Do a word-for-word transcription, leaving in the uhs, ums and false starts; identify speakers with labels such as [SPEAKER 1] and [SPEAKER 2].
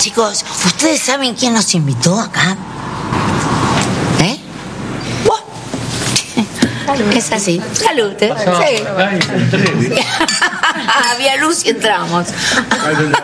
[SPEAKER 1] Chicos, ¿ustedes saben quién nos invitó acá? ¿Eh? ¡Wow! Es así. Salud, ¿eh? Sí. Había luz y entramos.